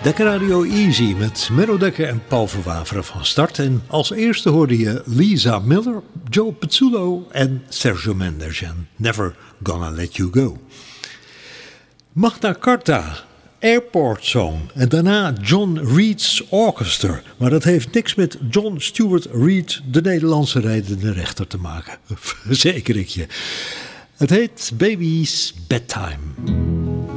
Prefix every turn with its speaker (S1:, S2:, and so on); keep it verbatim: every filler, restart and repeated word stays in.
S1: Dekker Radio Easy met Menno Dekker en Paul Verwaveren van start. En als eerste hoorde je Lisa Miller, Joe Pizzullo en Sergio Mendes en Never Gonna Let You Go. Magna Carta, Airport Song en daarna John Reed's Orchestra. Maar dat heeft niks met John Stuart Reed, de Nederlandse rijdende rechter, te maken. Verzeker ik je. Het heet Baby's Bedtime.